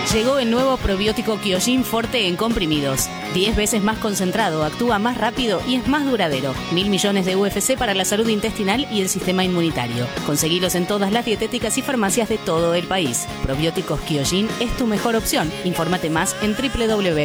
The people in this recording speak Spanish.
Llegó el nuevo probiótico Kyojin Forte en comprimidos. 10 veces más concentrado, actúa más rápido y es más duradero. 1.000 millones de UFC para la salud intestinal y el sistema inmunitario. Conseguilos en todas las dietéticas y farmacias de todo el país. Probióticos Kyojin es tu mejor opción. Infórmate más en www.kyojin.com.